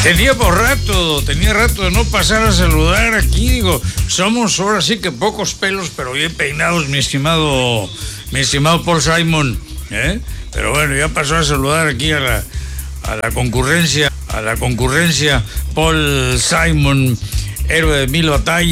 Tenía rato de no pasar a saludar aquí. Digo, somos ahora sí que pocos pelos, pero bien peinados, mi estimado Paul Simon, ¿eh? Pero bueno, ya pasó a saludar aquí a la concurrencia, Paul Simon, héroe de 1000 batallas.